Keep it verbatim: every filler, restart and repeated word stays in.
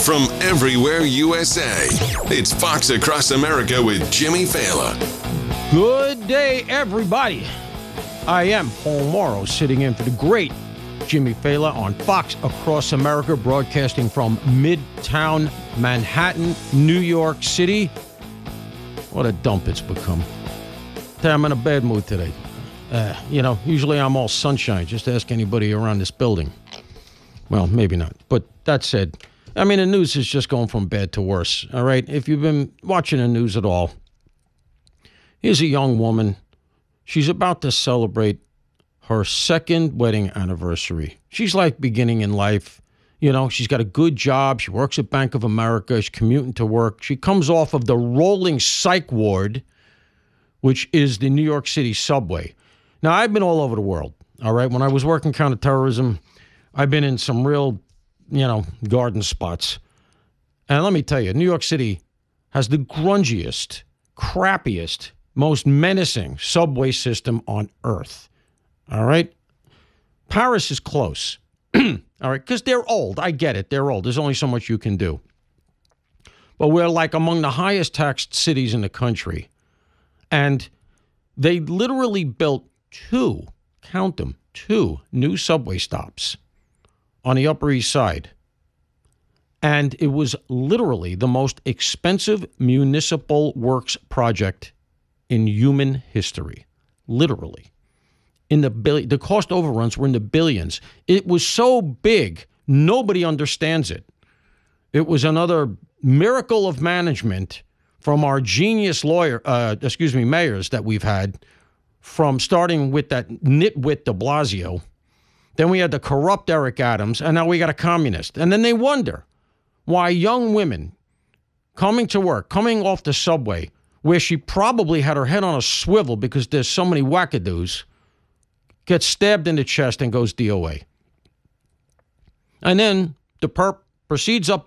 from everywhere U S A. It's Fox Across America with Jimmy Fallon. Good day, everybody. I am Paul Morrow, sitting in for the great Jimmy Fallon on Fox Across America, broadcasting from Midtown Manhattan, New York City. What a dump it's become. I'm in a bad mood today. Uh, you know, usually I'm all sunshine. Just ask anybody around this building. Well, maybe not. But that said, I mean, the news is just going from bad to worse. All right. If you've been watching the news at all, here's a young woman. She's about to celebrate her second wedding anniversary. She's like beginning in life. You know, she's got a good job. She works at Bank of America. She's commuting to work. She comes off of the rolling psych ward, which is the New York City subway. Now, I've been all over the world, all right? When I was working counterterrorism, I've been in some real, you know, garden spots. And let me tell you, New York City has the grungiest, crappiest, most menacing subway system on earth, all right? Paris is close, all right, because they're old. I get it. They're old. There's only so much you can do. But we're like among the highest taxed cities in the country. And they literally built two, count them, two new subway stops on the Upper East Side. And it was literally the most expensive municipal works project in human history. Literally. In the bill- the cost overruns were in the billions. It was so big, nobody understands it. It was another miracle of management from our genius lawyer, uh, excuse me, mayors that we've had, from starting with that nitwit de Blasio. Then we had the corrupt Eric Adams, and now we got a communist. And then they wonder why young women coming to work, coming off the subway, where she probably had her head on a swivel because there's so many wackadoos, gets stabbed in the chest and goes D O A. And then the perp proceeds up